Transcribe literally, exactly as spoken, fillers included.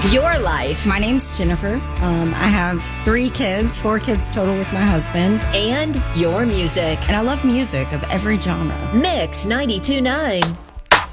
Your life. My name's Jennifer. Um, I have three kids, four kids total with my husband. And your music. And I love music of every genre. Mix ninety-two point nine.